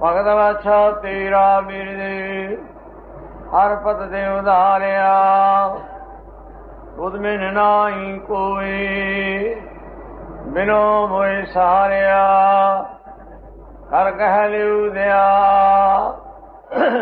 ਭਗਤ ਵਾਛਾ ਤੇਰਾ ਬਿਰਦੇ ਹਰ ਪਤ ਦੇ ਉਧਾਰਿਆ। ਤੁਧ ਬਿਨ ਨਾਹੀ ਕੋਈ ਬਿਨੋ ਮੋਇ ਸਾਰਿਆ। ਕਰ ਕਹਿ ਲਿਉ ਦਿਆ